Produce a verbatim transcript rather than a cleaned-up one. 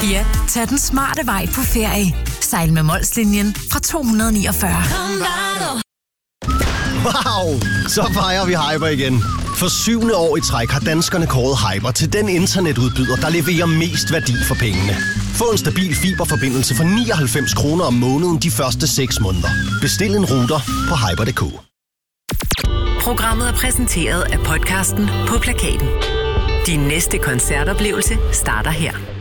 Ja, tag den smarte vej på ferie. Sejl med Molslinjen fra to hundrede niogfyrre. Wow, så fejrer vi Hyper igen. For syvende år i træk har danskerne kåret Hyper til den internetudbyder, der leverer mest værdi for pengene. Få en stabil fiberforbindelse for nioghalvfems kroner om måneden de første seks måneder. Bestil en router på hyper punktum d k. Programmet er præsenteret af podcasten På Plakaten. Din næste koncertoplevelse starter her.